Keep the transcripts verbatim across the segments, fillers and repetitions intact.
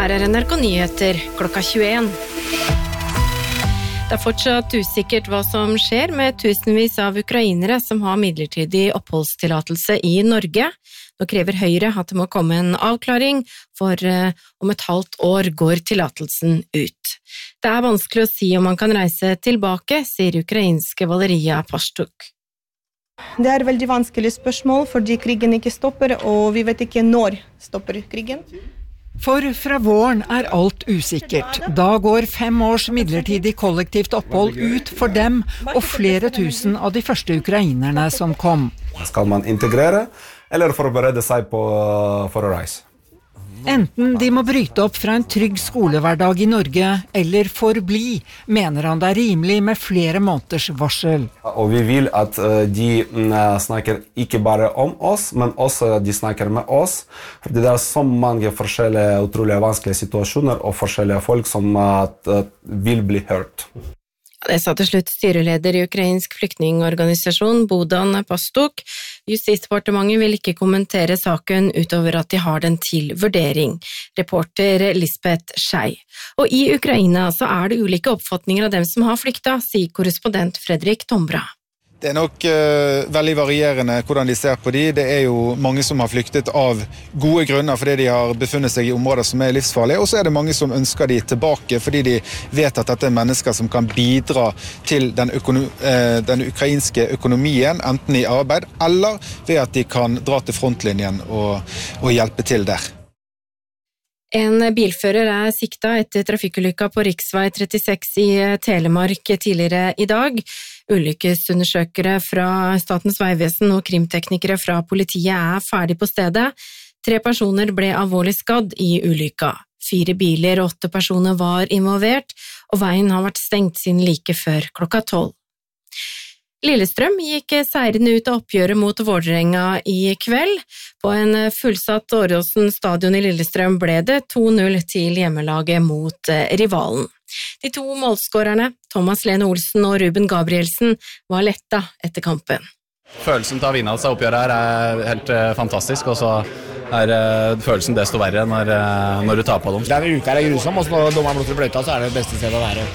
Her er N R K Nyheter klokka tjueen. Det er fortsatt usikkert hva som skjer med tusenvis av ukrainere som har midlertidig oppholdstillatelse i Norge. Nå krever Høyre at det må komme en avklaring, for uh, om et halvt år går tillatelsen ut. Det er vanskelig å si om man kan reise tilbake, sier ukrainske Valeria Pastuk. Det er veldig vanskelig spørsmål, fordi krigen ikke stopper, og vi vet ikke når stopper krigen. For fra våren er alt usikkert. Da går fem års midlertidig kollektivt opphold ut for dem og flere tusen av de første ukrainerne som kom. Skal man integrere eller forberede seg på, for å reise? Enten de må bryte opp fra en trygg skolehverdag i Norge, eller forbli, mener han det er rimelig med flere måneders varsel. Og vi vil at de snakker ikke bare om oss, men også de snakker med oss. Fordi det er så mange forskjellige, utrolig vanskelige situasjoner og forskjellige folk som vil bli hørt. Det sa til slutt styreleder i ukrainsk flyktningorganisasjon Bohdan Pastuk. Justisdepartementet vil ikke kommentere saken utover at de har den til vurdering. Reporter Lisbeth Schei. Og i Ukraina så er det ulike oppfatninger av dem som har flykta, sier korrespondent Fredrik Tombra. Det er nok uh, veldig varierende hvordan de ser på de. Det er jo mange som har flyktet av gode grunner fordi de har befunnet seg i områder som er livsfarlige, og så er det mange som ønsker de tilbake fordi de vet at dette er mennesker som kan bidra til den, økono- uh, den ukrainske økonomien, enten i arbeid eller ved at de kan dra til frontlinjen og, og hjelpe til der. En bilfører er sikta etter trafikkulykka på riksvei trettiseks i Telemark tidligere i dag. Ulykkesundersøkere fra Statens vegvesen og krimteknikere fra politiet er ferdig på stedet. Tre personer ble alvorlig skadd i ulykka. Fire biler og åtte personer var involvert, og veien har vært stengt siden like før klokka tolv. Lillestrøm gikk seirende ut av oppgjøret mot Vålerenga i kveld. På en fullsatt Åråsen stadion i Lillestrøm ble det to null til hjemmelaget mot rivalen. De to målskårerne, Thomas Lene Olsen og Ruben Gabrielsen, var letta etter kampen. Følelsen til å vinne seg oppgjøret her er helt fantastisk, og så er følelsen desto verre når, når du tar på dem. Denne uka er grusom, og når dommeren blåser fløyta, så er det det beste stedet å være.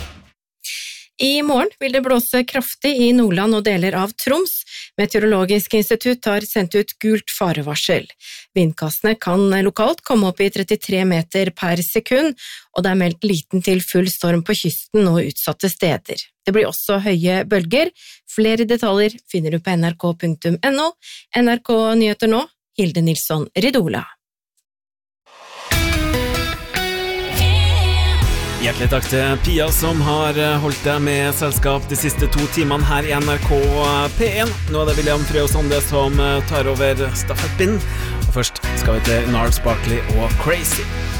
I morgen vil det blåse kraftig i Nordland og deler av Troms. Meteorologisk institutt har sendt ut gult farevarsel. Vindkastene kan lokalt komme opp i trettitre meter per sekund, og det er meldt liten til full storm på kysten og utsatte steder. Det blir også høye bølger. Flere detaljer finner du på n r k punktum n o. N R K Nyheter nå, Hilde Nilsson Ridola. Hjertelig takk til Pia som har holdt deg med selskap de siste to timene her i N R K P en. Nå er det William Frø Sande som tar over stafettpinnen. Og først skal vi til Gnarls Barkley og Crazy.